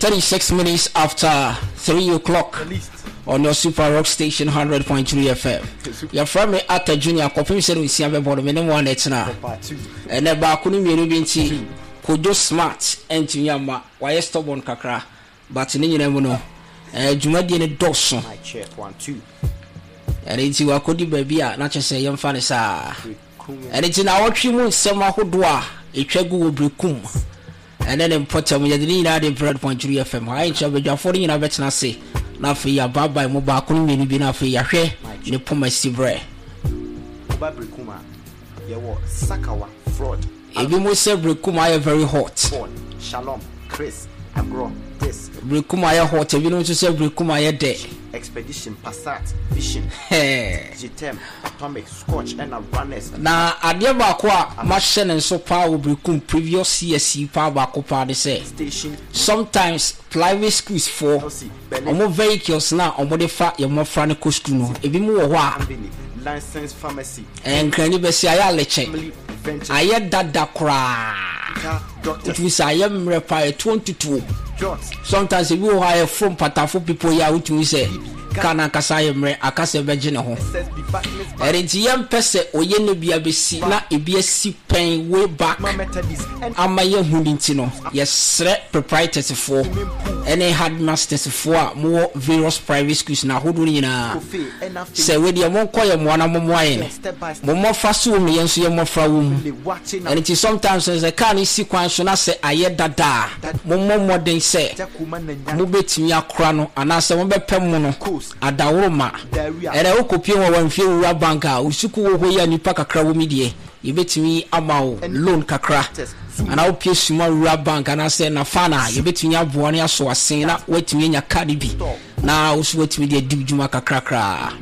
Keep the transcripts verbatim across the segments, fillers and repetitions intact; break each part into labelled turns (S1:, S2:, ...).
S1: thirty-six minutes after three o'clock on your Super Rock Station one hundred point three F M. Your friend me at Junior Copy said we see a board of one it's now. And a bakuni mirubinti could do smart and to Yama, why stubborn kakra, but in never know. A Jumadian Dawson. I check one, two. And it's you, I could baby, not just say young fanny, sir. And it's in our trim, summer who dwa, a chegu brucum. And then in Potter, we didn't add a bread point three F M. I shall be forty in a veteran say. Now for your baba, mobile couldn't be enough for your hair, you put my sibre. Babricuma, your Sakawa fraud. If you must say Bricuma, very hot. Shalom, Chris, and Bro, this Bricuma hot, if you know to say Bricuma day. Expedition, Passat, Fishing, G-Tem, Atomic, Scotch, and a runners. Now, I never acquire much and so power Bricum previous C S C power back they say. Station. Sometimes private schools for more vehicles now on what they fat your more franco school. If you move license pharmacy and can you say I let I had that da cry. It was I am repair twenty-two. Sometimes if you hire from Patafo people, ya which we say, Kana Kasayemre, Akasa Virginia home. And it's young person or yen be a B C, not a B S C pain way back. I'm my young Hundintino, yes, threat proprietors for, and they had masters for more various private schools now. Who do you know? Say, with your one coil, one of mine, more fast me and see more from. And it is sometimes as a canny sequence, and I say, I had that da, more more than say, Mubet me a crono, and I say, one bepemono, a dauroma, and I will copy one few rabanka, Usuku, where you pack a crowd media. You bet me a mao, loan kakra, and I'll pierce small rub bank, and I say, Nafana, you bet me a buonia, so I say, not wait me in your cardibi. Now, wait me the Dujumaka cracker.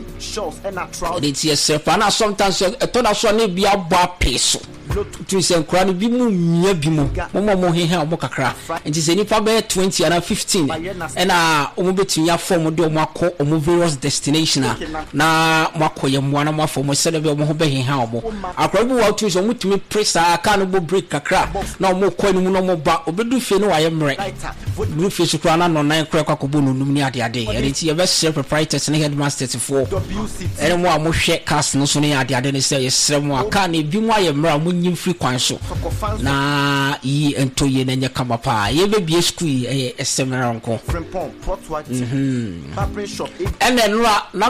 S1: And it's yourself, and I sometimes I thought I saw be a bar peso. To say, Cranny Bimu, Yabimu, Momo Mohiha Mokakra, and it's any probably twenty and fifteen, and I omobet in your form of Mako or various destination. Now, Mako Yamwana for my celebrate Mohobe Hamo. I probably want to use me press a cannibal break Kakra, no more coin, no more back, or do feel I am right. Blue fish crown on nine crack Kubunu Lumia day, and it's your best self proprietors and headmasters for and one more share cast no sooner at the other say, Semwa can't be my Ramun free quanso. Na ye and to ye and your camapa, ye may be a squee a seminar uncle. And then, not